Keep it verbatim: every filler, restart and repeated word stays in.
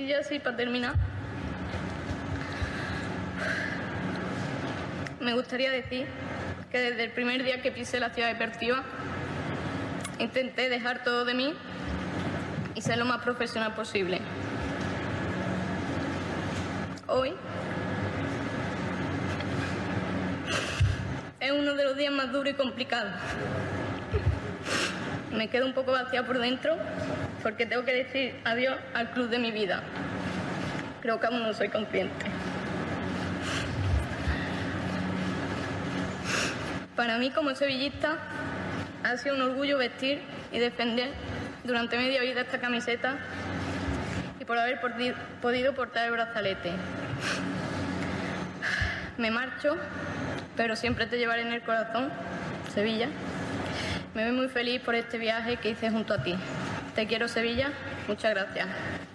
Y ya así, para terminar, me gustaría decir que desde el primer día que pisé la ciudad deportiva intenté dejar todo de mí y ser lo más profesional posible. Hoy es uno de los días más duros y complicados. Me quedo un poco vacía por dentro porque tengo que decir adiós al club de mi vida. Creo que aún no soy consciente. Para mí, como sevillista, ha sido un orgullo vestir y defender durante media vida esta camiseta y por haber podido portar el brazalete. Me marcho, pero siempre te llevaré en el corazón, Sevilla. Me voy muy feliz por este viaje que hice junto a ti. Te quiero, Sevilla. Muchas gracias.